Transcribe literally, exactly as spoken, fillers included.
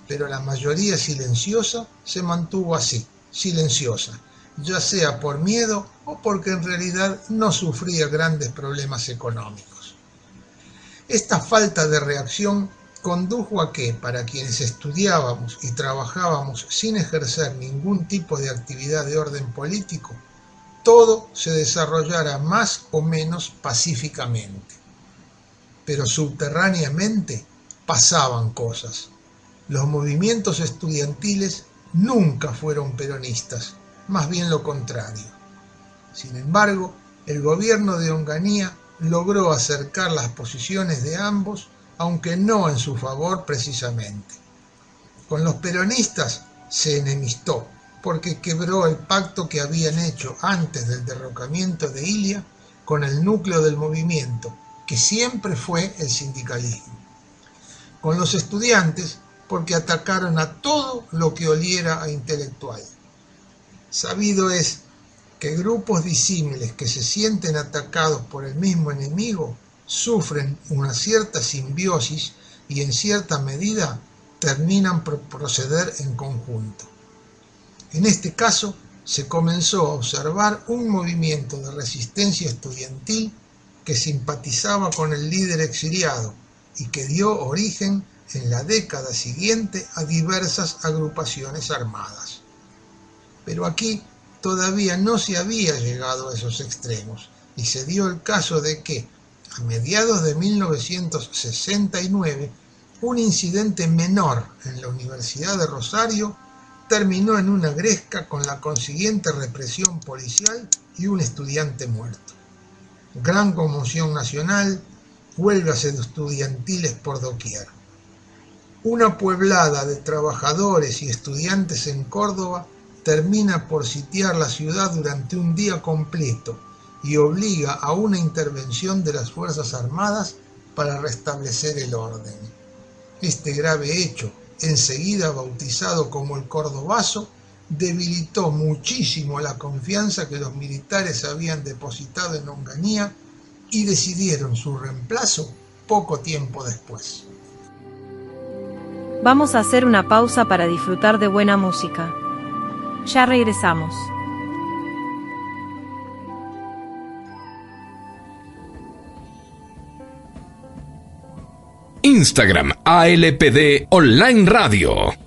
pero la mayoría silenciosa se mantuvo así, silenciosa, ya sea por miedo o porque en realidad no sufría grandes problemas económicos. Esta falta de reacción condujo a que, para quienes estudiábamos y trabajábamos sin ejercer ningún tipo de actividad de orden político, todo se desarrollara más o menos pacíficamente. Pero subterráneamente pasaban cosas. Los movimientos estudiantiles nunca fueron peronistas, más bien lo contrario. Sin embargo, el gobierno de Onganía logró acercar las posiciones de ambos, aunque no en su favor precisamente. Con los peronistas se enemistó, porque quebró el pacto que habían hecho antes del derrocamiento de Ilia con el núcleo del movimiento, que siempre fue el sindicalismo. Con los estudiantes, porque atacaron a todo lo que oliera a intelectual. Sabido es que grupos disímiles que se sienten atacados por el mismo enemigo sufren una cierta simbiosis y en cierta medida terminan por proceder en conjunto. En este caso, se comenzó a observar un movimiento de resistencia estudiantil que simpatizaba con el líder exiliado y que dio origen en la década siguiente a diversas agrupaciones armadas. Pero aquí todavía no se había llegado a esos extremos y se dio el caso de que, a mediados de mil novecientos sesenta y nueve, un incidente menor en la Universidad de Rosario terminó en una gresca con la consiguiente represión policial y un estudiante muerto. Gran conmoción nacional, huelgas estudiantiles por doquier. Una pueblada de trabajadores y estudiantes en Córdoba termina por sitiar la ciudad durante un día completo y obliga a una intervención de las Fuerzas Armadas para restablecer el orden. Este grave hecho, enseguida bautizado como el Cordobazo, debilitó muchísimo la confianza que los militares habían depositado en Onganía y decidieron su reemplazo poco tiempo después. Vamos a hacer una pausa para disfrutar de buena música. Ya regresamos. Instagram A L P D Online Radio.